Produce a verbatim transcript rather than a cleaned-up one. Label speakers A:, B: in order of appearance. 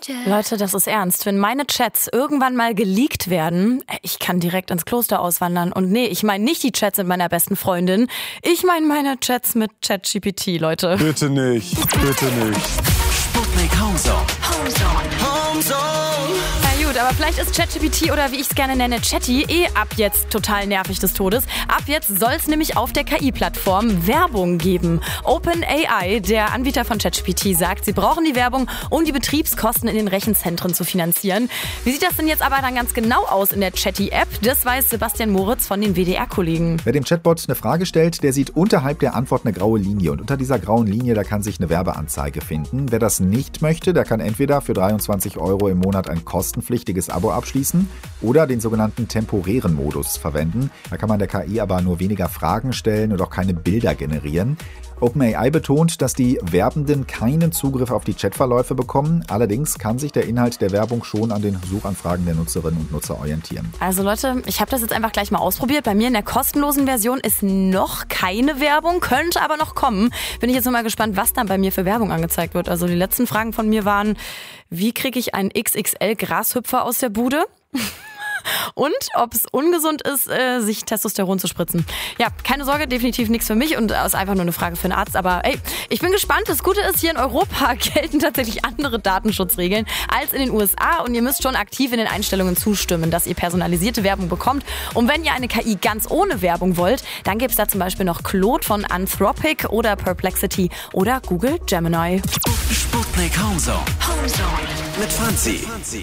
A: Leute, das ist ernst. Wenn meine Chats irgendwann mal geleakt werden, ich kann direkt ins Kloster auswandern. Und nee, ich meine nicht die Chats mit meiner besten Freundin. Ich meine meine Chats mit ChatGPT, Leute.
B: Bitte nicht, bitte nicht.
C: Sputnik Homezone. Homezone. Homezone.
A: Na gut, aber vielleicht ist ChatGPT oder wie ich es gerne nenne, Chatty, eh ab jetzt total nervig des Todes. Ab jetzt soll es nämlich auf der K I-Plattform Werbung geben. OpenAI, der Anbieter von ChatGPT, sagt, sie brauchen die Werbung, um die Betriebskosten in den Rechenzentren zu finanzieren. Wie sieht das denn jetzt aber dann ganz genau aus in der Chatty-App? Das weiß Sebastian Moritz von den W D R-Kollegen.
D: Wer dem Chatbot eine Frage stellt, der sieht unterhalb der Antwort eine graue Linie. Und unter dieser grauen Linie, da kann sich eine Werbeanzeige finden. Wer das nicht möchte, der kann entweder für dreiundzwanzig Euro im Monat ein kostenpflichtiges Abo abschließen oder den sogenannten temporären Modus verwenden. Da kann man der K I aber nur weniger Fragen stellen und auch keine Bilder generieren. OpenAI betont, dass die Werbenden keinen Zugriff auf die Chatverläufe bekommen. Allerdings kann sich der Inhalt der Werbung schon an den Suchanfragen der Nutzerinnen und Nutzer orientieren.
A: Also Leute, ich habe das jetzt einfach gleich mal ausprobiert. Bei mir in der kostenlosen Version ist noch keine Werbung, könnte aber noch kommen. Bin ich jetzt noch mal gespannt, was dann bei mir für Werbung angezeigt wird. Also die letzten Fragen von mir waren, wie kriege ich einen X X L-Grashüpfer aus der Bude? Und ob es ungesund ist, äh, sich Testosteron zu spritzen. Ja, keine Sorge, definitiv nichts für mich und ist einfach nur eine Frage für einen Arzt. Aber ey, ich bin gespannt. Das Gute ist, hier in Europa gelten tatsächlich andere Datenschutzregeln als in den U S A. Und ihr müsst schon aktiv in den Einstellungen zustimmen, dass ihr personalisierte Werbung bekommt. Und wenn ihr eine K I ganz ohne Werbung wollt, dann gibt es da zum Beispiel noch Claude von Anthropic oder Perplexity oder Google Gemini.
C: Sputnik Homezone. Homezone. Mit Franzi.